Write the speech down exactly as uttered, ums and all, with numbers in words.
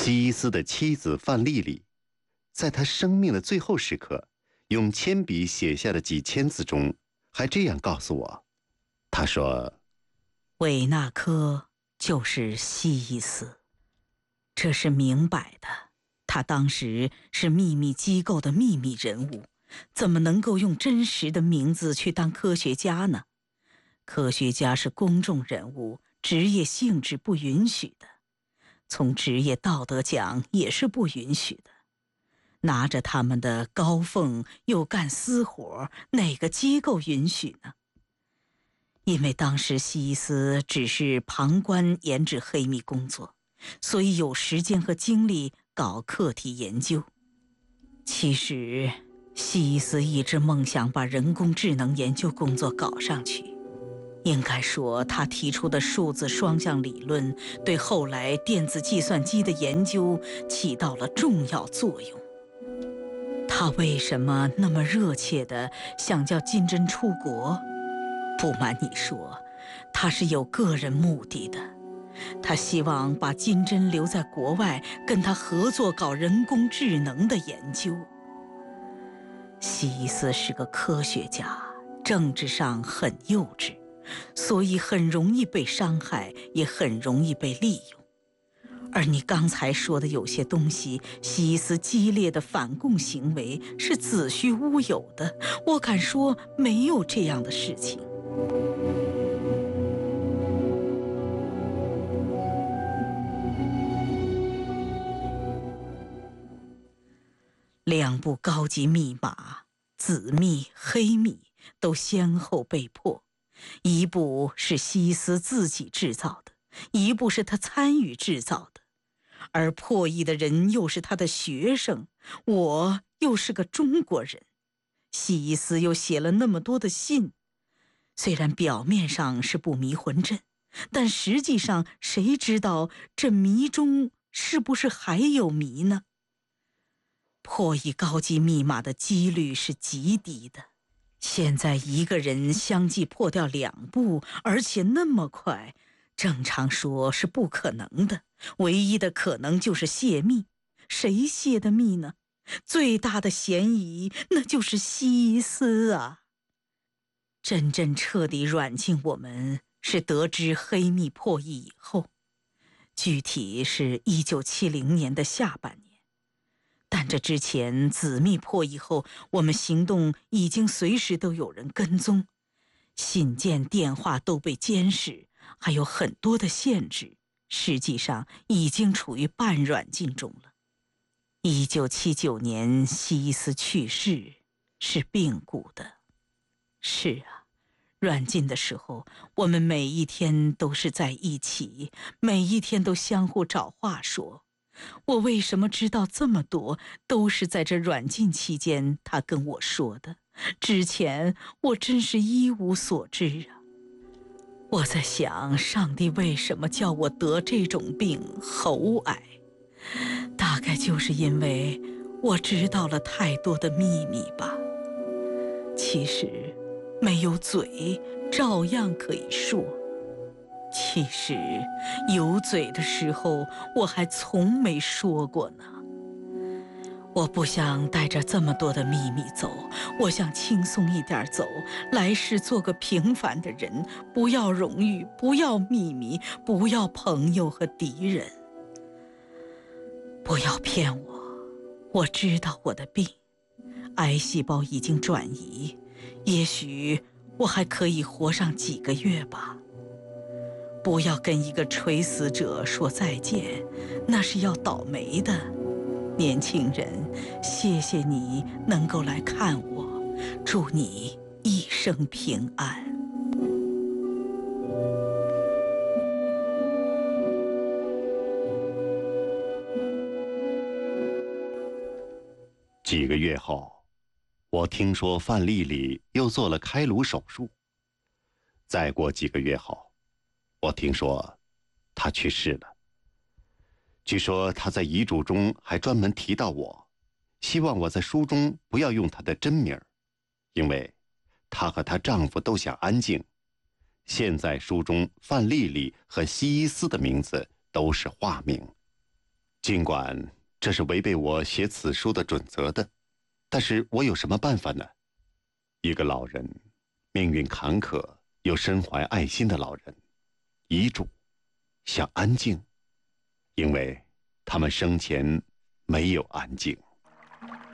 西伊斯的妻子范丽丽，在他生命的最后时刻，用铅笔写下的几千字中，还这样告诉我，他说： 韦纳科就是西伊斯，这是明摆的。他当时是秘密机构的秘密人物，怎么能够用真实的名字去当科学家呢？科学家是公众人物，职业性质不允许的，从职业道德讲也是不允许的。拿着他们的高俸又干私活，哪个机构允许呢？因为当时西伊斯只是旁观研制黑密工作，所以有时间和精力搞课题研究。其实西伊斯一直梦想把人工智能研究工作搞上去，应该说他提出的数字双向理论对后来电子计算机的研究起到了重要作用。他为什么那么热切地想叫金针出国？不瞒你说，他是有个人目的的。他希望把金针留在国外，跟他合作搞人工智能的研究。西伊斯是个科学家，政治上很幼稚，所以很容易被伤害，也很容易被利用。而你刚才说的有些东西，西伊斯激烈的反共行为是子虚乌有的，我敢说没有这样的事情。两部高级密码，紫密、黑密，都先后被破。一部是西伊斯自己制造的，一部是他参与制造的。而破译的人又是他的学生，我又是个中国人。西伊斯又写了那么多的信，虽然表面上是不迷魂阵，但实际上谁知道这谜中是不是还有谜呢？破译高级密码的几率是极低的。现在一个人相继破掉两部，而且那么快，正常说是不可能的。唯一的可能就是泄密。谁泄的密呢？最大的嫌疑那就是西伊斯啊。真正彻底软禁我们是得知黑密破译以后，具体是一九七零年的下半年。但这之前紫密破译后，我们行动已经随时都有人跟踪，信件、电话都被监视，还有很多的限制，实际上已经处于半软禁中了。一九七九年西伊斯去世，是病故的。是啊，软禁的时候，我们每一天都是在一起，每一天都相互找话说。我为什么知道这么多，都是在这软禁期间他跟我说的。之前我真是一无所知啊。我在想，上帝为什么叫我得这种病喉癌？大概就是因为我知道了太多的秘密吧。其实没有嘴照样可以说，其实有嘴的时候我还从没说过呢。我不想带着这么多的秘密走，我想轻松一点走，来世做个平凡的人，不要荣誉，不要秘密，不要朋友和敌人。不要骗我，我知道我的病，癌细胞已经转移，也许我还可以活上几个月吧。不要跟一个垂死者说再见，那是要倒霉的。年轻人，谢谢你能够来看我，祝你一生平安。 几个月后，我听说范丽丽又做了开颅手术。再过几个月后，我听说她去世了。据说她在遗嘱中还专门提到我，希望我在书中不要用她的真名，因为她和她丈夫都想安静。现在书中范丽丽和西伊斯的名字都是化名。 尽管这是违背我写此书的准则的，但是我有什么办法呢？一个老人，命运坎坷又身怀爱心的老人，遗嘱想安静，因为他们生前没有安静。